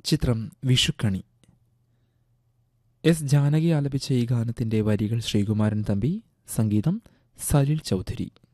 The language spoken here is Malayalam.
ചിത്രം വിഷുക്കണി. എസ് ജാനകി ആലപിച്ച ഈ ഗാനത്തിന്റെ വരികൾ ശ്രീകുമാരൻ തമ്പി, സംഗീതം സലിൽ ചൗധരി.